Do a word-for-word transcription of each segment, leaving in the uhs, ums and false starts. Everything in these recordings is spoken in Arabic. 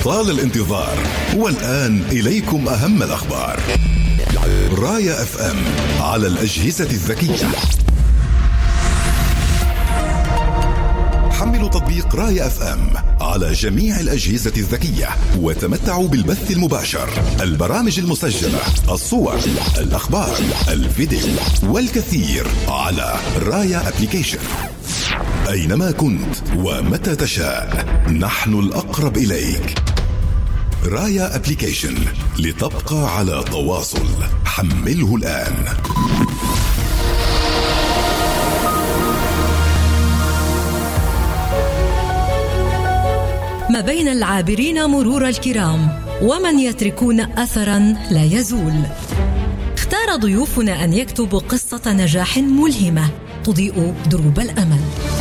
طال الانتظار، والآن إليكم أهم الأخبار. رايا اف ام على الأجهزة الذكية. حملوا تطبيق رايا اف ام على جميع الأجهزة الذكية وتمتعوا بالبث المباشر، البرامج المسجلة، الصور، الأخبار، الفيديو والكثير على رايا أبليكيشن. أينما كنت ومتى تشاء نحن الأقرب إليك. رايا أبليكيشن لتبقى على تواصل. حمله الآن. ما بين العابرين مرور الكرام ومن يتركون أثرا لا يزول. اختار ضيوفنا أن يكتبوا قصة نجاح ملهمة تضيء دروب الأمل.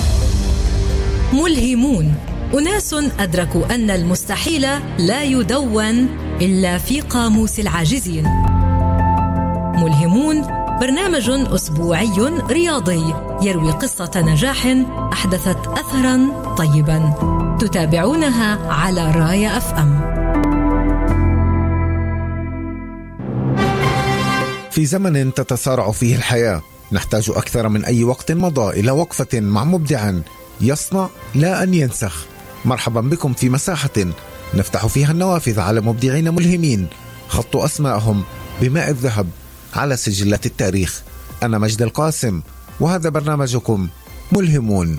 ملهمون، أناس أدركوا أن المستحيل لا يدون إلا في قاموس العاجزين. ملهمون برنامج أسبوعي رياضي يروي قصة نجاح أحدثت أثرا طيبا، تتابعونها على رايا اف ام. في زمن تتسارع فيه الحياة نحتاج أكثر من أي وقت مضى إلى وقفة مع مبدع يصنع لا أن ينسخ. مرحبا بكم في مساحة نفتح فيها النوافذ على مبدعين ملهمين خطوا أسماءهم بماء الذهب على سجلات التاريخ. أنا مجد القاسم وهذا برنامجكم ملهمون.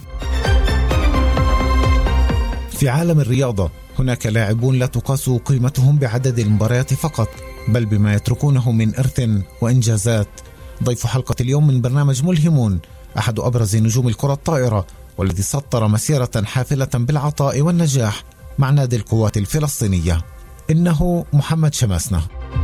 في عالم الرياضة هناك لاعبون لا تقاس قيمتهم بعدد المباريات فقط، بل بما يتركونه من إرث وإنجازات. ضيف حلقة اليوم من برنامج ملهمون أحد أبرز نجوم الكرة الطائرة، والذي سطر مسيرة حافلة بالعطاء والنجاح مع نادي القوات الفلسطينية. إنه محمد شماسنة،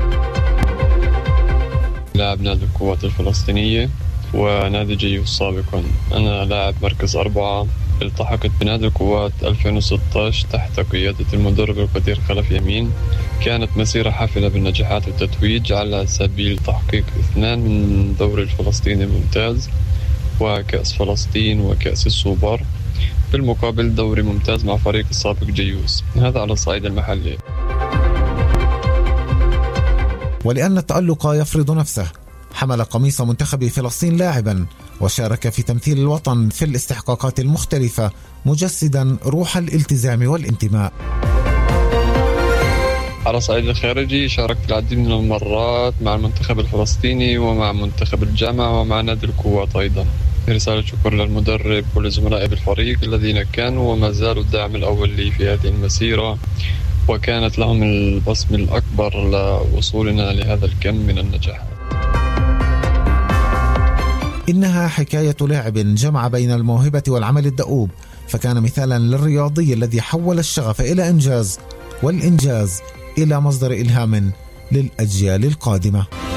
لاعب نادي القوات الفلسطينية ونادي جيوس سابقا. أنا لاعب مركز أربعة. التحقت بنادي القوات ألفين وستة عشر تحت قيادة المدرب القدير خلف يمين. كانت مسيرة حافلة بالنجاحات والتتويج على سبيل تحقيق اثنان من دوري الفلسطيني الممتاز وكأس فلسطين وكأس السوبر، بالمقابل دوري ممتاز مع فريق السابق جيوس، هذا على الصعيد المحلي. ولأن التألق يفرض نفسه حمل قميص منتخب فلسطين لاعبا وشارك في تمثيل الوطن في الاستحقاقات المختلفة، مجسدا روح الالتزام والانتماء. على الصعيد الخارجي شاركت العديد من المرات مع المنتخب الفلسطيني ومع منتخب الجامعة ومع نادي القوات أيضا. رسالة شكر للمدرب ولزملائي بالفريق الذين كانوا وما زالوا الدعم الأول لي في هذه المسيرة، وكانت لهم البصم الأكبر لوصولنا لهذا الكم من النجاح. إنها حكاية لاعب جمع بين الموهبة والعمل الدؤوب، فكان مثالا للرياضي الذي حول الشغف إلى إنجاز والإنجاز إلى مصدر إلهام للأجيال القادمة.